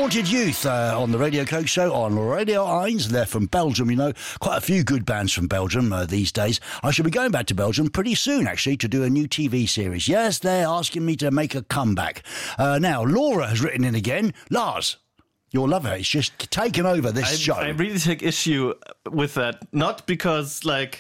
Unwanted Youth on the Radio Coke Show on Radio 1. They're from Belgium, you know. Quite a few good bands from Belgium these days. I shall be going back to Belgium pretty soon, actually, to do a new TV series. Yes, they're asking me to make a comeback. Now, Laura has written in again. Lars, you'll love her. It's just taken over this show. I really take issue with that. Not because,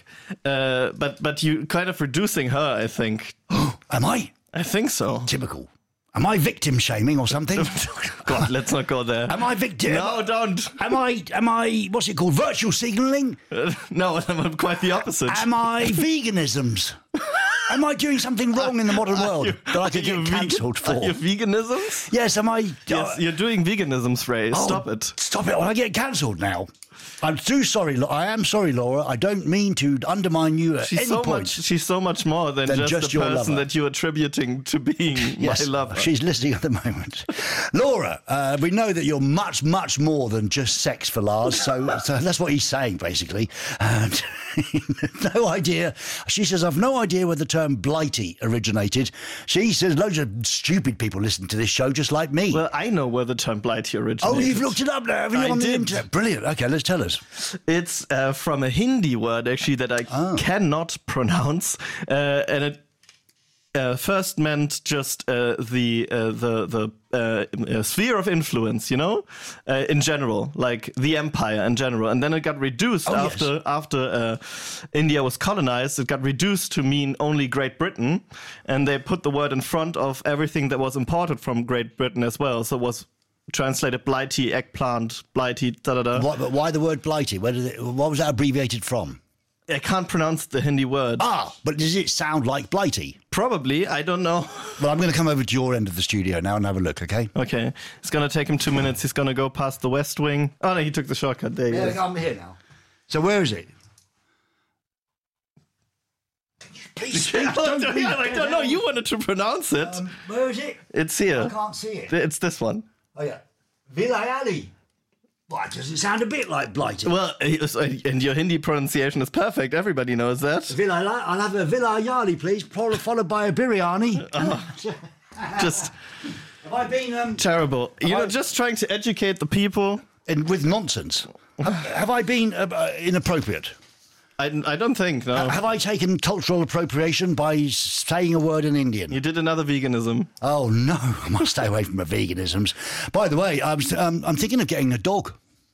but you kind of reducing her, I think. Am I? I think so. Typical. Am I victim shaming or something? God, let's not go there. Am I victim? No, don't. Am I, what's it called, virtual signalling? No, I'm quite the opposite. Am I veganisms? Am I doing something wrong in the modern world that I could get cancelled for? Are you veganisms? Yes, am I? Yes, you're doing veganisms, Ray. Stop it. Stop it, or I get cancelled now. I'm too sorry. I am sorry, Laura. I don't mean to undermine you at any point. She's so much more than just the person that you're attributing to being my lover. She's listening at the moment. Laura, we know that you're much, much more than just sex for Lars. So that's what he's saying, basically. And no idea. She says, I've no idea where the term blighty originated. She says loads of stupid people listen to this show just like me. Well, I know where the term blighty originated. Oh, you've looked it up now, haven't you, on the internet? Brilliant. Okay, let's tell us. It's from a Hindi word, actually, that I cannot pronounce. And it first meant just the sphere of influence, you know, in general, like the empire in general. And then it got reduced after India was colonized. It got reduced to mean only Great Britain. And they put the word in front of everything that was imported from Great Britain as well. So it was translated blighty, eggplant, blighty, da-da-da. But why the word blighty? What was that abbreviated from? I can't pronounce the Hindi word. But does it sound like blighty? Probably, I don't know. Well, I'm going to come over to your end of the studio now and have a look, okay? Okay. It's going to take him 2 minutes. He's going to go past the West Wing. Oh, no, he took the shortcut. There he is. I'm here now. So where is it? Please speak. I don't know. You wanted to pronounce it. Where is it? It's here. I can't see it. It's this one. Oh, yeah. Vilayali. Why, does it sound a bit like blighty? Well, and your Hindi pronunciation is perfect. Everybody knows that. I'll have a Vilayali, please, followed by a biryani. Just... Have I been... terrible. You're just trying to educate the people. With nonsense. Have I been inappropriate? I don't think, no. Have I taken cultural appropriation by saying a word in Indian? You did another veganism. Oh, no. I must stay away from the veganisms. By the way, I'm thinking of getting a dog.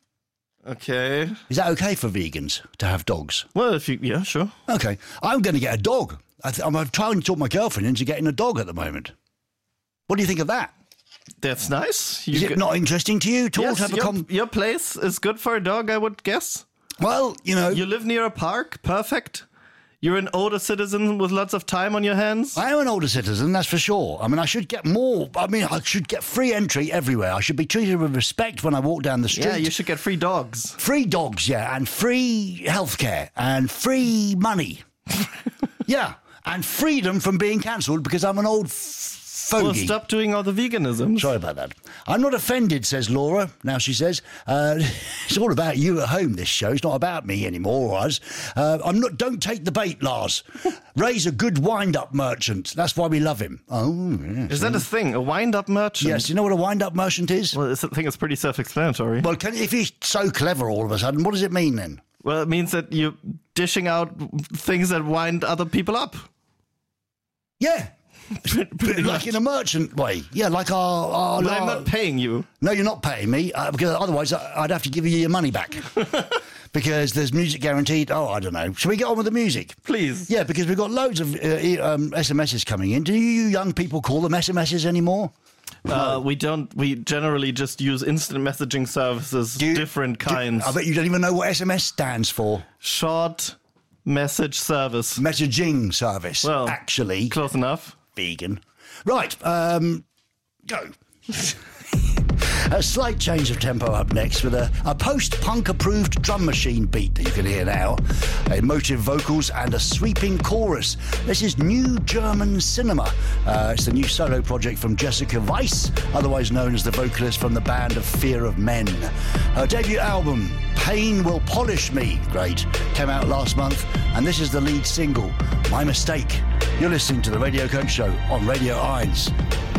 Okay. Is that okay for vegans to have dogs? Well, yeah, sure. Okay. I'm going to get a dog. I'm trying to talk my girlfriend into getting a dog at the moment. What do you think of that? That's nice. Is it not interesting to you at all? Yes, your place is good for a dog, I would guess. Well, you know... You live near a park, perfect. You're an older citizen with lots of time on your hands. I am an older citizen, that's for sure. I mean, I should get more... I should get free entry everywhere. I should be treated with respect when I walk down the street. Yeah, you should get free dogs. Free dogs, yeah, and free healthcare, and free money. Yeah, and freedom from being cancelled because I'm an old... fogey. Well, stop doing all the veganism. Sorry about that. I'm not offended, says Laura. Now she says, it's all about you at home, this show. It's not about me anymore, or us. Don't take the bait, Lars. Ray's a good wind-up merchant. That's why we love him. Oh, yes. Is that a thing? A wind-up merchant? Yes. You know what a wind-up merchant is? Well, I think it's pretty self-explanatory. Well, if he's so clever all of a sudden, what does it mean then? Well, it means that you're dishing out things that wind other people up. Yeah. Like in a merchant way. Yeah, like our... Well, I'm not paying you. No, you're not paying me, because otherwise I'd have to give you your money back. Because there's music guaranteed. Oh, I don't know. Shall we get on with the music? Please. Yeah, because we've got loads of SMSs coming in. Do you young people call them SMSs anymore? We don't. We generally just use instant messaging services, different kinds. I bet you don't even know what SMS stands for. Short message service. Messaging service. Well, actually. Close enough. Vegan. Right, go. A slight change of tempo up next with a post-punk approved drum machine beat that you can hear now. Emotive vocals and a sweeping chorus. This is New German Cinema. It's the new solo project from Jessica Weiss, otherwise known as the vocalist from the band of Fear of Men. Her debut album, Pain Will Polish Me, great, came out last month, and this is the lead single, My Mistake. You're listening to the Radio Coke Show on Radio 1.